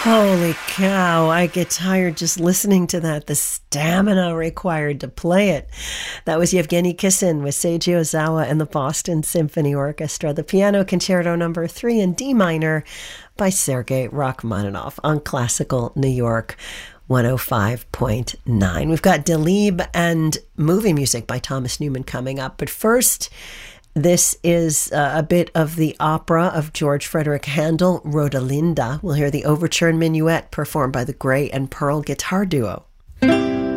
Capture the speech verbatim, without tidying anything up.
Holy cow, I get tired just listening to that. The stamina required to play it. That was Yevgeny Kissin with Seiji Ozawa and the Boston Symphony Orchestra, the Piano Concerto number three in D minor by Sergei Rachmaninoff on Classical New York one oh five point nine. We've got Delibes and movie music by Thomas Newman coming up, but first, this is uh, a bit of the opera of George Frederick Handel, Rodelinda. We'll hear the overture and minuet performed by the Gray and Pearl Guitar Duo.